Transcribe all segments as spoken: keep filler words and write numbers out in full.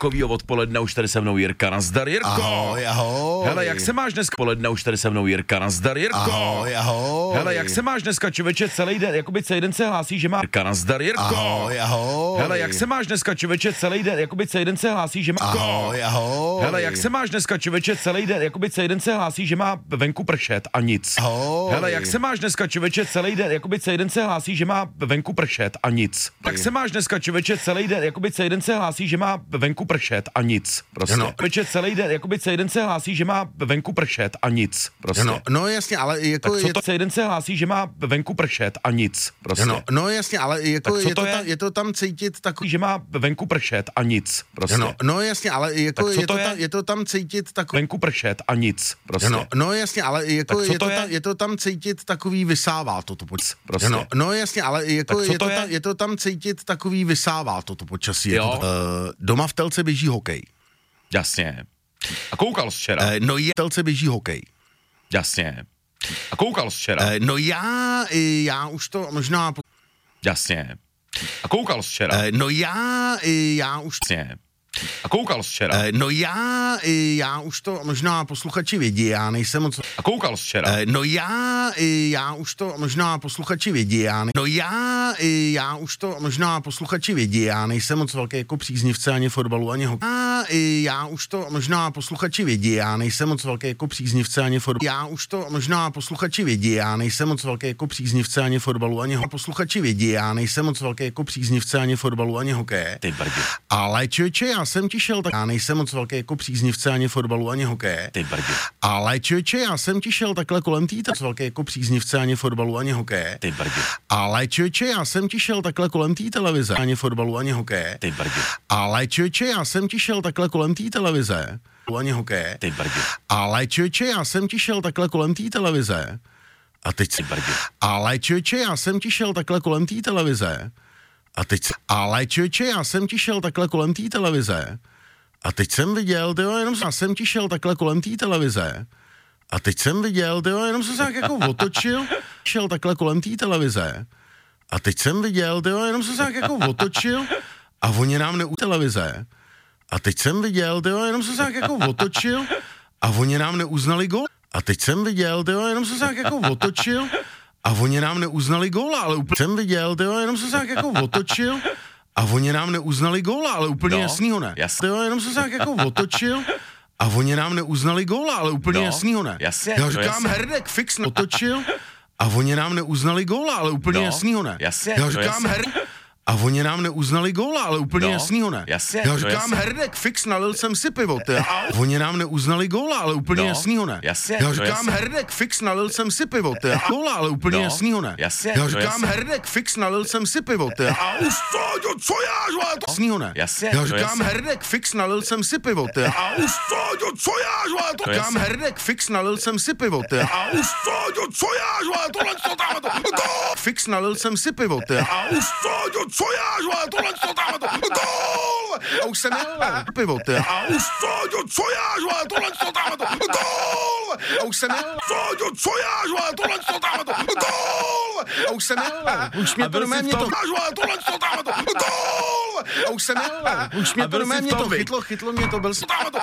pondělkovýho odpoledne už tady se mnou Jirka. Nazdar, Jirko. Ahoj, ahoj. Hele, jak se máš dneska poledne už tady se mnou Jirka. Nazdar, Jirko. Ahoj, ahoj. Hele, jak se máš dneska, člověče, celý den, jakoby celý den se hlásí, že má Jirka. Nazdar, Jirko. Ahoj, ahoj. Hele, jak se máš dneska, člověče, celý den, jakoby celý den se hlásí, že má Ahoj, ahoj. Hele, jak se máš dneska, člověče, celý den, jakoby celý den se hlásí, že má venku pršet a nic. Ahoj. Hele, jak se máš dneska, člověče, celý den, jakoby celý den se hlásí, že má venku pršet a nic. Jak se máš dneska, člověče, celý den, jakoby celý den se hlásí, že má venku pršet a nic. Prostě. No. Člověče, celý den, jakoby celý den se hlásí, že má venku pršet a nic. Prostě. No, no jasně, ale jako Tak co je to celý den se hlásí, že má venku pršet a nic. Prostě. No, no jasně, ale jako Tak co je, to to je? tam, je to tam cítit takový. Že má venku pršet a nic. Prostě. No, no jasně, ale jako Tak co je, to to je? tam, je to tam cítit takový. Venku pršet a nic. Prostě. No, no jasně, ale jako Tak co je, to to je? tam, je to tam cítit takový vysává to to počasí. Prostě. No, no jasně, ale jako Tak co je, to to je? tam, je to tam cítit takový vysává to to počasí. Je Jo. to, uh, doma v telce běží hokej. Jasně. A koukal jsi včera? Uh, no je v telce běží hokej. Jasně. A koukal jsi včera? Uh, no já, já už to možná. Jasně. A koukal jsi včera? Uh, no já, já už. Jasně. A koukal jsi včera? Uh, no já, já už to možná posluchači vědí, já nejsem moc. A koukal jsi včera? Uh, no já, já už to možná posluchači vědí, já ne... No já, já už to možná posluchači vědí, já nejsem moc velký jako příznivce ani fotbalu, ani hokeje. Já, já už to možná posluchači vědí, já nejsem moc velký jako příznivce ani fotbalu. Já už to možná posluchači vědí, já nejsem moc velký jako příznivce ani fotbalu, ani hokeje. Posluchači vědí, já nejsem moc velký jako příznivce ani fotbalu, ani hokeje. Ty brdě. Ale člověče, já jsem ti šel tak, já nejsem moc velký jako příznivce ani fotbalu, ani hokeje. Ty brdě. Ale člověče, já jsem ti šel takhle kolem tý moc velký jako příznivce ani fotbalu, ani hokeje. Ty brdě. Ale člověče, já jsem ti šel takhle kolem tý televize, ani fotbalu, ani hokeje. Ty brdě. Ale člověče, já jsem ti šel takhle kolem tý televize, ani hokeje. Ty brdě. Ale člověče, já jsem ti šel takhle kolem tý televize. A teď si Ty brdě. Ale člověče, já jsem ti šel takhle kolem tý televize. A teď si Ale člověče, já jsem ti šel takhle kolem tý televize. A teď jsem viděl, tyjo, jenom já jsem ti šel takhle kolem té televize. A teď jsem viděl, tyjo, jenom jsem se tak jako otočil, šel takhle kolem té televize. A teď jsem viděl, tyjo, jenom jsem se tak jako otočil a oni nám neu televize. A teď jsem viděl, tyjo, jenom jsem se tak jako otočil a oni nám neuznali gol. A teď jsem viděl, tyjo, jenom jsem se tak jako otočil a oni nám neuznali góla, ale úplně jsem viděl, tyjo, jenom jsem se tak jako otočil a oni nám neuznali góla, ale úplně No, jasnýho ne. jasně. Jo, jenom jsem se tak jako otočil a oni nám neuznali góla, ale úplně No, jasnýho ne. jasně, Já no říkám, jasně. Herdek fix otočil a oni nám neuznali góla, ale úplně No, jasnýho ne. jasně, Já no říkám, jasně. Herdek a oni nám neuznali góla, ale úplně No, jasnýho ne. jasně, Já no říkám, jasně. Herdek fix, nalil jsem si pivo, ty. A oni nám neuznali góla, ale úplně No, jasnýho ne. jasně, Já no říkám, jasně. Herdek fix, nalil jsem si pivo, ty. A góla, ale úplně No, jasnýho ne. jasně, Já no říkám, jasně. Herdek fix, nalil jsem si pivo, ty. A už to, jo, co já, žvá, to jasnýho ne. Jasně, Já no říkám, jasně. Herdek fix, nalil jsem si pivo, ty. A už to, jo, co já, žvá, to No říkám, jasně. Herdek fix, nalil jsem si pivo, ty. A už to, jo, co já, žvá, tohle, co tam, to, gól. Fix, nalil jsem si pivo, ty. A už to, jo, co já, žvá, tohle, co tam, to, gól. A už jsem jel pivo, ty. A už to, jo, co já, žvá, tohle, co tam, to, gól. A už jsem jel to, jo, co já, žvá, tohle, co tam, to, gól. A už jsem jel už mě A to byl do jsi v mě to tom? žvá, tohle, co tam, to, gól. A už jsem jel už mě A to byl do jsi v mě to tom, viď? chytlo, chytlo mě to, byl jsem tam, to,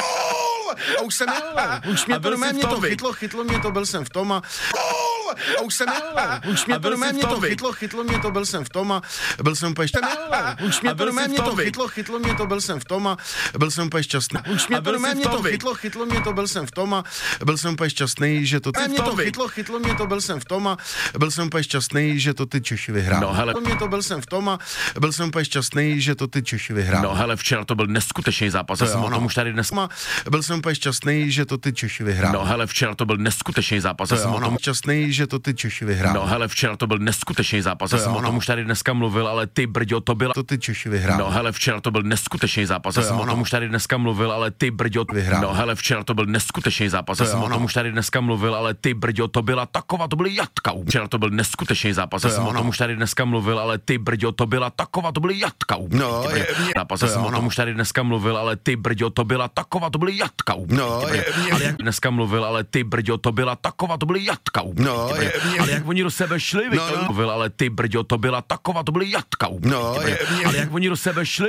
gól. A už jsem jel už mě A to byl do jsi v mě tom, to viď? chytlo, chytlo mě to, byl jsem v tom a gól. A už jsem jel už mě A to byl do jsi v mě tom, to viď? chytlo, chytlo mě to, byl jsem v tom a byl jsem úplně šťastný. Už mě A to byl do jsi v mě tom, to viď? chytlo, chytlo mě to, byl jsem v tom a byl jsem úplně šťastný. Už mě A to byl do jsi v mě tom, to viď? chytlo, chytlo mě to, byl jsem v tom a byl jsem úplně šťastný, že to Jsi v mě tom, to viď? chytlo, chytlo mě to, byl jsem v tom a byl jsem úplně šťastný, že to ty Češi vyhráli. No, hele. Mě to byl jsem v tom a byl jsem úplně šťastný, že to ty Češi vyhráli. No hele, včera to byl neskutečný zápas, já To jsem jo, o tom no. už tady dnes... A byl jsem úplně šťastný, že to ty Češi vyhráli. No hele, včera to byl neskutečný zápas, já To jsem jo, o tom... no. Šťastný, že to ty Češi vyhráli. No hele, včera to byl neskutečný zápas, já To jsem jo, o tom no. už tady dneska mluvil, ale ty brďo, to byla... To ty Češi vyhráli. No hele, včera to byl neskutečný zápas, já To jsem jo, o tom no. už tady dneska mluvil, ale ty brďo... Vyhráli. No hele, včera to byl neskutečný zápas, já To jsem jo, o tom no. už tady dneska mluvil, ale ty brďo, to byla taková, to byly jatka. Včera to byl neskutečný zápas, já To jsem jo, o tom no. už tady dneska mluvil, ale ty brďo, to byla taková, to byly jatka. No, Ty brďo. je- mě- Zápas, to já jsem jo, o tom no. už tady dneska mluvil, ale ty brďo, to byla taková, to byly jatka. No, Ty brďo. je- mě- Ale jak dneska mluvil, ale ty brďo, to byla taková, to byly jatka. No, Ty brďo. je- mě- Ale jak oni do sebe šli, No, no, no. mluvil, ale ty brďo, to byla taková, to byly jatka. No, Ty brďo. je- mě- Ale jak oni do sebe šli,